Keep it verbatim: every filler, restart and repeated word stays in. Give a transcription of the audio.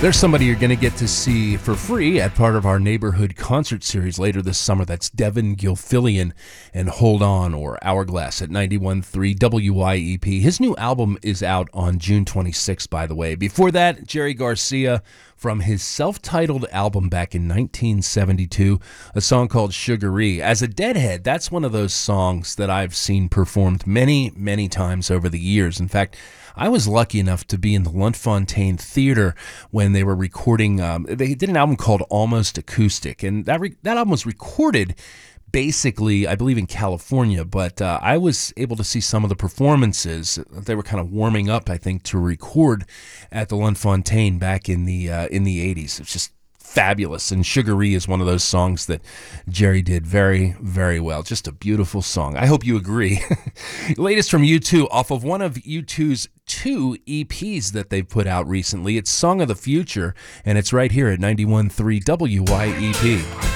There's somebody you're going to get to see for free at part of our neighborhood concert series later this summer. That's Devin Gilfillian and Hold On, or Hourglass, at ninety-one point three W Y E P. His new album is out on June twenty-sixth, by the way. Before that, Jerry Garcia from his self-titled album back in nineteen seventy-two, a song called Sugaree. As a Deadhead, that's one of those songs that I've seen performed many, many times over the years. In fact, I was lucky enough to be in the Lunt-Fontanne Theater when they were recording. Um, they did an album called Almost Acoustic, and that re- that album was recorded basically, I believe, in California, but uh, I was able to see some of the performances. They were kind of warming up, I think, to record at the Lunt-Fontanne back in the uh, in the eighties. It's just fabulous, and Sugaree is one of those songs that Jerry did very, very well. Just a beautiful song. I hope you agree. Latest from U two, off of one of U two's two E Ps that they've put out recently. It's Song of the Future, and it's right here at ninety-one point three W Y E P.